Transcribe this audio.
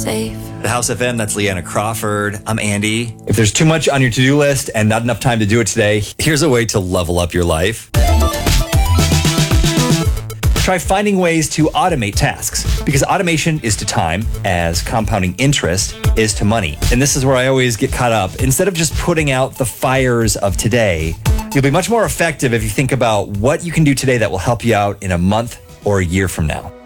safe. The House FM, that's Leanna Crawford. I'm Andy. If there's too much on your to-do list and not enough time to do it today, here's a way to level up your life. Try finding ways to automate tasks, because automation is to time as compounding interest is to money. And this is where I always get caught up. Instead of just putting out the fires of today, you'll be much more effective if you think about what you can do today that will help you out in a month or a year from now.